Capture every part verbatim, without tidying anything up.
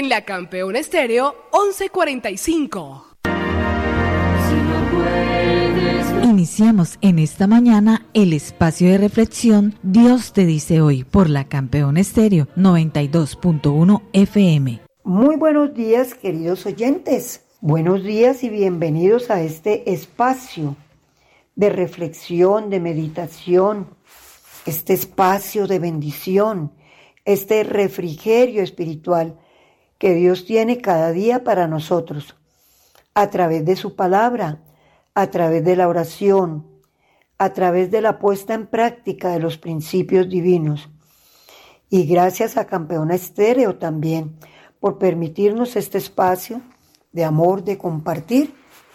en la Campeón Estéreo once cuarenta y cinco. Iniciamos en esta mañana el espacio de reflexión Dios te dice hoy por la Campeón Estéreo noventa y dos punto uno F M. Muy buenos días, queridos oyentes. Buenos días y bienvenidos a este espacio de reflexión, de meditación, este espacio de bendición, este refrigerio espiritual que Dios tiene cada día para nosotros, a través de su palabra, a través de la oración, a través de la puesta en práctica de los principios divinos. Y gracias a Campeona Estéreo también por permitirnos este espacio de amor, de compartir.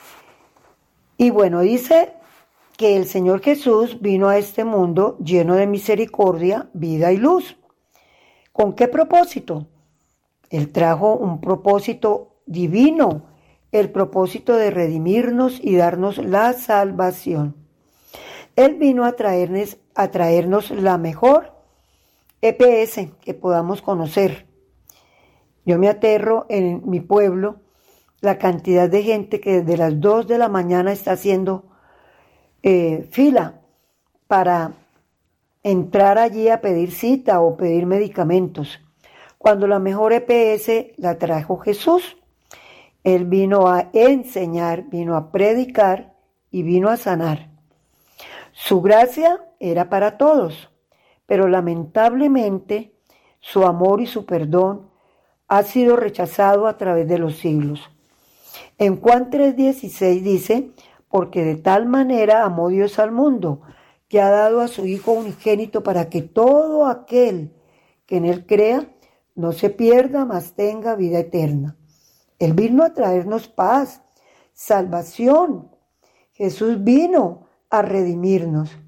Y bueno, dice que el Señor Jesús vino a este mundo lleno de misericordia, vida y luz. ¿Con qué propósito? Él trajo un propósito divino, el propósito de redimirnos y darnos la salvación. Él vino a traernos, a traernos la mejor E P S que podamos conocer. Yo me aterro en mi pueblo la cantidad de gente que desde las dos de la mañana está haciendo eh, fila para entrar allí a pedir cita o pedir medicamentos, cuando la mejor E P S la trajo Jesús. Él vino a enseñar, vino a predicar y vino a sanar. Su gracia era para todos, pero lamentablemente su amor y su perdón ha sido rechazado a través de los siglos. En Juan tres dieciséis dice, porque de tal manera amó Dios al mundo, que ha dado a su Hijo unigénito para que todo aquel que en él crea no se pierda, mas tenga vida eterna. Él vino a traernos paz, salvación. Jesús vino a redimirnos.